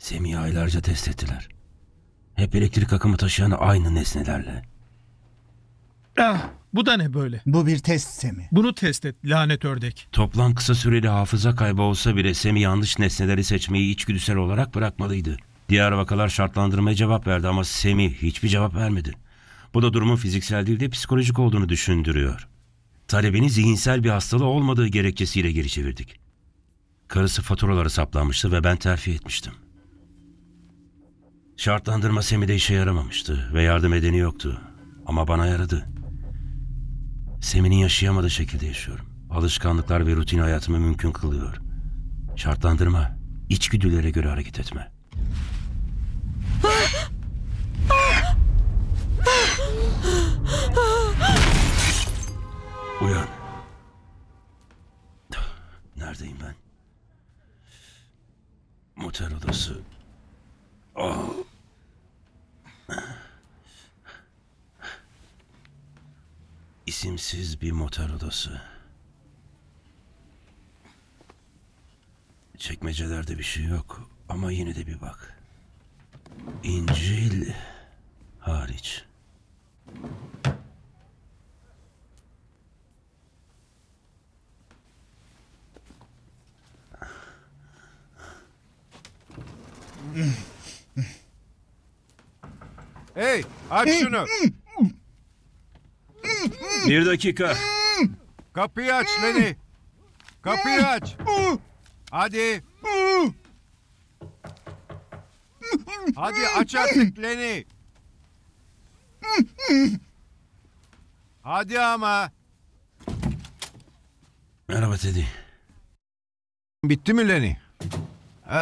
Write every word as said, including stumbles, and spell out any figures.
Semih'i aylarca test ettiler. Hep elektrik akımı taşıyan aynı nesnelerle. Ah, bu da ne böyle? Bu bir test Semih. Bunu test et lanet ördek. Toplam kısa süreli hafıza kaybı olsa bile Semih yanlış nesneleri seçmeyi içgüdüsel olarak bırakmalıydı. Diğer vakalar şartlandırmaya cevap verdi ama Semih hiçbir cevap vermedi. Bu da durumun fiziksel değil de psikolojik olduğunu düşündürüyor. Talebini zihinsel bir hastalığı olmadığı gerekçesiyle geri çevirdik. Karısı faturaları saplanmıştı ve ben terfi etmiştim. Şartlandırma Semih'de işe yaramamıştı ve yardım edeni yoktu. Ama bana yaradı. Semih'in yaşayamadığı şekilde yaşıyorum. Alışkanlıklar ve rutin hayatımı mümkün kılıyor. Şartlandırma, içgüdülere göre hareket etme. Uyan. Neredeyim ben? Motel odası. Oh. İsimsiz bir motel odası. Çekmecelerde bir şey yok ama yine de bir bak. İncil hariç. Hey, aç şunu. Bir dakika. Kapıyı aç Lenny. Kapıyı aç. Hadi. Hadi aç artık Lenny. Hadi ama. Merhaba Teddy. Bitti mi Lenny?